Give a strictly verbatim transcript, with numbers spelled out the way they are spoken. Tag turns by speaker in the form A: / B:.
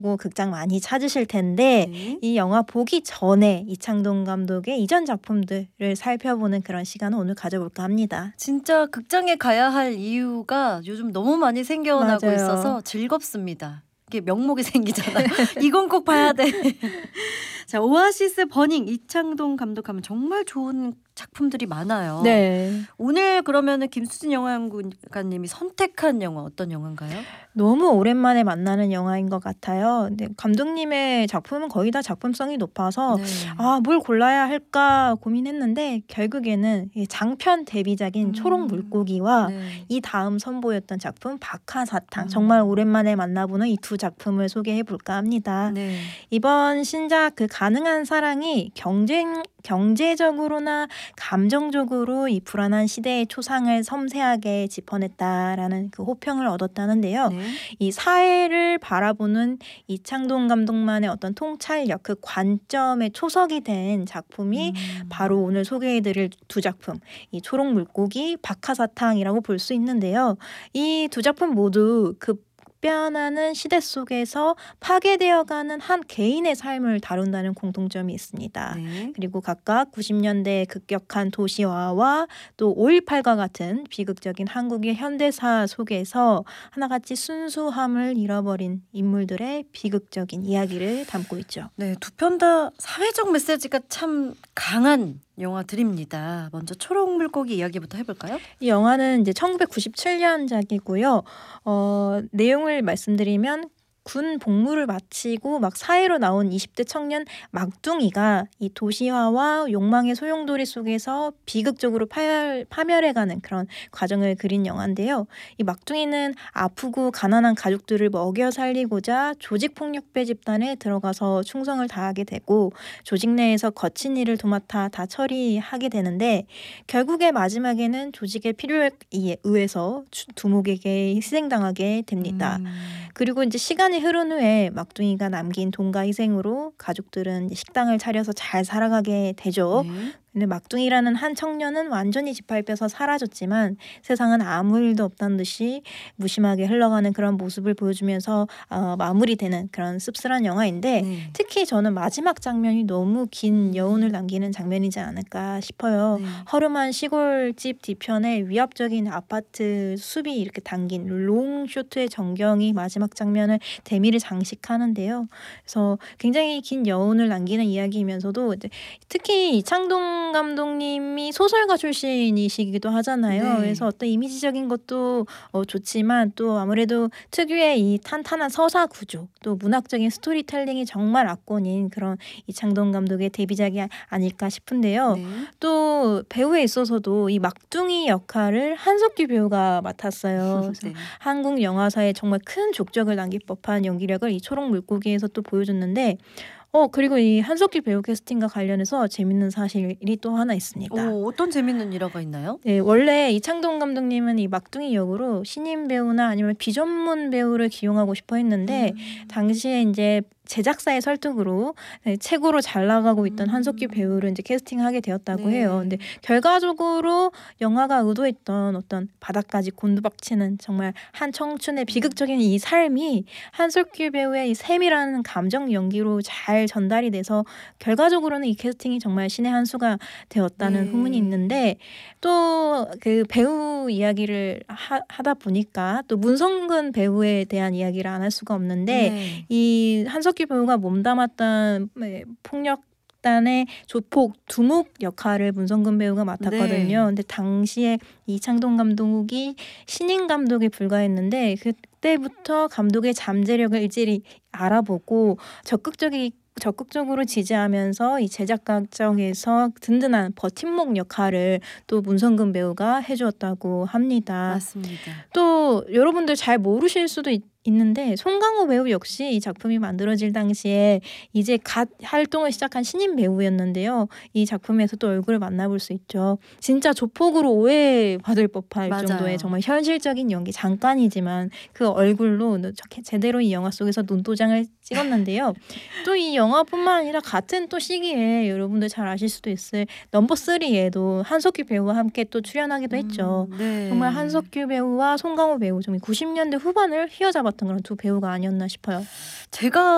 A: 극장 많이 찾으실 텐데
B: 네.
A: 이 영화 보기 전에 이창동 감독의 이전 작품들을 살펴보는 그런 시간을 오늘 가져볼까 합니다.
B: 진짜 극장에 가야 할 이유가 요즘 너무 많이 생겨나고
A: 맞아요.
B: 있어서 즐겁습니다. 이게 명목이 생기잖아요. 이건 꼭 봐야 돼. 자, 오아시스 버닝 이창동 감독하면 정말 좋은 작품들이 많아요.
A: 네.
B: 오늘 그러면은 김수진 영화연구가님이 선택한 영화 어떤 영화인가요?
A: 너무 오랜만에 만나는 영화인 것 같아요. 근데 감독님의 작품은 거의 다 작품성이 높아서
B: 네.
A: 아, 뭘 골라야 할까 고민했는데 결국에는 이 장편 데뷔작인
B: 음.
A: 초록 물고기와
B: 네.
A: 이 다음 선보였던 작품 박하사탕
B: 음.
A: 정말 오랜만에 만나보는 이 두 작품을 소개해 볼까 합니다.
B: 네.
A: 이번 신작 그 가능한 사랑이 경쟁 경제적으로나 감정적으로 이 불안한 시대의 초상을 섬세하게 짚어냈다라는 그 호평을 얻었다는데요.
B: 네.
A: 이 사회를 바라보는 이창동 감독만의 어떤 통찰력, 그 관점의 초석이 된 작품이
B: 음.
A: 바로 오늘 소개해드릴 두 작품, 이 초록 물고기, 박하사탕이라고 볼 수 있는데요. 이 두 작품 모두 급변하는 시대 속에서 파괴되어가는 한 개인의 삶을 다룬다는 공통점이 있습니다.
B: 네.
A: 그리고 각각 구십 년대의 급격한 도시화와 또 오일팔과 같은 비극적인 한국의 현대사 속에서 하나같이 순수함을 잃어버린 인물들의 비극적인 이야기를 담고 있죠.
B: 네, 두 편 다 사회적 메시지가 참 강한 영화들입니다. 먼저 초록 물고기 이야기부터 해볼까요?
A: 이 영화는 이제 천구백구십칠 년작이고요. 어, 내용을 말씀드리면 군 복무를 마치고 막 사회로 나온 이십 대 청년 막둥이가 이 도시화와 욕망의 소용돌이 속에서 비극적으로 파열, 파멸해가는 그런 과정을 그린 영화인데요. 이 막둥이는 아프고 가난한 가족들을 먹여 살리고자 조직폭력배 집단에 들어가서 충성을 다하게 되고 조직 내에서 거친 일을 도맡아 다 처리하게 되는데 결국에 마지막에는 조직의 필요에 의해서 두목에게 희생당하게 됩니다.
B: 음.
A: 그리고 이제 시간이 흐른 후에 막둥이가 남긴 돈과 희생으로 가족들은 이제 식당을 차려서 잘 살아가게 되죠.
B: 네.
A: 근데 막둥이라는 한 청년은 완전히 짓밟혀서 사라졌지만 세상은 아무 일도 없다는 듯이 무심하게 흘러가는 그런 모습을 보여주면서 어, 마무리되는 그런 씁쓸한 영화인데
B: 네.
A: 특히 저는 마지막 장면이 너무 긴 여운을 남기는 장면이지 않을까 싶어요.
B: 네.
A: 허름한 시골집 뒤편에 위압적인 아파트 숲이 이렇게 담긴 롱쇼트의 전경이 마지막 장면을 대미를 장식하는데요. 그래서 굉장히 긴 여운을 남기는 이야기이면서도 이제 특히 이창동 감독님이 소설가 출신이시기도 하잖아요.
B: 네.
A: 그래서 어떤 이미지적인 것도 어, 좋지만 또 아무래도 특유의 이 탄탄한 서사 구조, 또 문학적인 스토리텔링이 정말 압권인 그런 이창동 감독의 데뷔작이 아닐까 싶은데요.
B: 네.
A: 또 배우에 있어서도 이 막둥이 역할을 한석규 배우가 맡았어요. 그래서
B: 네.
A: 한국 영화사에 정말 큰 족적을 남길 법한 연기력을 이 초록 물고기에서 또 보여줬는데 어 그리고 이 한석규 배우 캐스팅과 관련해서 재밌는 사실이 또 하나 있습니다.
B: 오, 어떤 재밌는 일화가 있나요?
A: 네, 원래 이창동 감독님은 이 막둥이 역으로 신인 배우나 아니면 비전문 배우를 기용하고 싶어 했는데
B: 음.
A: 당시에 이제 제작사의 설득으로 네, 최고로 잘 나가고 있던
B: 음.
A: 한석규 배우를 이제 캐스팅하게 되었다고
B: 네.
A: 해요. 근데 결과적으로 영화가 의도했던 어떤 바닥까지 곤두박치는 정말 한 청춘의 비극적인 이 삶이 한석규 배우의 이 세밀한 감정 연기로 잘 전달이 돼서 결과적으로는 이 캐스팅이 정말 신의 한 수가 되었다는
B: 네.
A: 후문이 있는데 또 그 배우 이야기를 하, 하다 보니까 또 문성근 배우에 대한 이야기를 안 할 수가 없는데
B: 네.
A: 이 한석규 배우가 몸담았던 폭력단의 조폭 두목 역할을 문성근 배우가 맡았거든요.
B: 네.
A: 근데 당시에 이창동 감독이 신인 감독에 불과했는데 그때부터 감독의 잠재력을 일일이 알아보고 적극적인 적극적으로 지지하면서 이 제작 과정에서 든든한 버팀목 역할을 또 문성근 배우가 해주었다고 합니다.
B: 맞습니다.
A: 또 여러분들 잘 모르실 수도 있, 있는데 송강호 배우 역시 이 작품이 만들어질 당시에 이제 갓 활동을 시작한 신인 배우였는데요. 이 작품에서도 얼굴을 만나볼 수 있죠. 진짜 조폭으로 오해받을 법할
B: 맞아요.
A: 정도의 정말 현실적인 연기 잠깐이지만 그 얼굴로 제대로 이 영화 속에서 눈도장을 찍었는데요. 또 이 영화뿐만 아니라 같은 또 시기에 여러분들 잘 아실 수도 있을 넘버 쓰리에도 한석규 배우와 함께 또 출연하기도 했죠.
B: 음, 네.
A: 정말 한석규 배우와 송강호 배우 좀 구십 년대 후반을 휘어잡았던 그런 두 배우가 아니었나 싶어요.
B: 제가